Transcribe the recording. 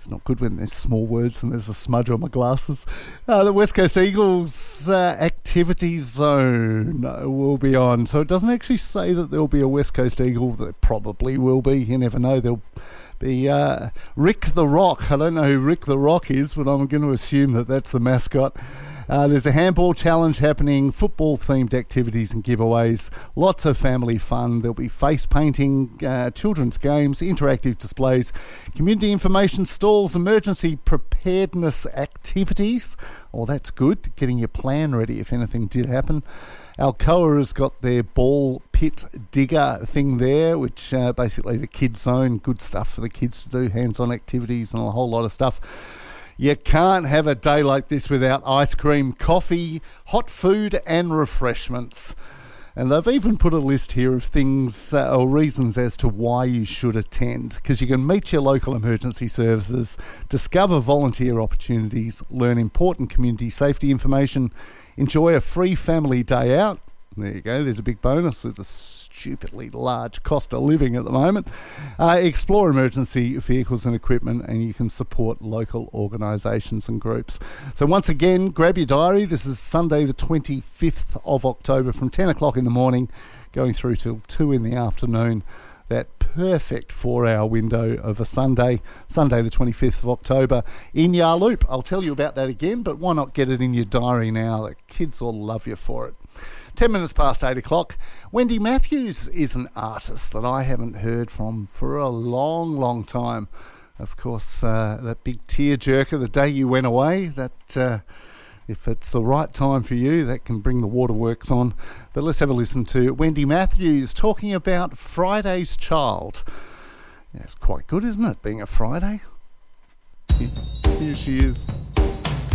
It's not good when there's small words and there's a smudge on my glasses. The West Coast Eagles activity zone will be on. So it doesn't actually say that there'll be a West Coast Eagle. There probably will be. You never know. There'll be Rick the Rock. I don't know who Rick the Rock is, but I'm going to assume that that's the mascot. There's a handball challenge happening, football-themed activities and giveaways, lots of family fun. There'll be face painting, children's games, interactive displays, community information stalls, emergency preparedness activities. Oh, that's good, getting your plan ready if anything did happen. Alcoa has got their ball pit digger thing there, which basically the kids zone, good stuff for the kids to do, hands-on activities and a whole lot of stuff. You can't have a day like this without ice cream, coffee, hot food and refreshments. And they've even put a list here of things or reasons as to why you should attend, because you can meet your local emergency services, discover volunteer opportunities, learn important community safety information, enjoy a free family day out. There you go, there's a big bonus with the stupidly large cost of living at the moment. Explore emergency vehicles and equipment, and you can support local organisations and groups. So once again, grab your diary. This is Sunday the 25th of October from 10 o'clock in the morning going through till 2 in the afternoon. That perfect 4-hour window of a Sunday the 25th of October in Yarloop. I'll tell you about that again, but why not get it in your diary now? The kids will love you for it. 10 minutes past 8 o'clock. Wendy Matthews is an artist that I haven't heard from for a long, long time. Of course, that big tearjerker, The Day You Went Away, that if it's the right time for you, that can bring the waterworks on. But let's have a listen to Wendy Matthews talking about Friday's Child. Yeah, it's quite good, isn't it, being a Friday? Here she is.